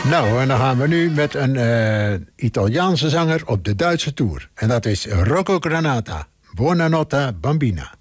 Nou, en dan gaan we nu met een Italiaanse zanger op de Duitse tour. En dat is Rocco Granata. Buonanotte, bambina.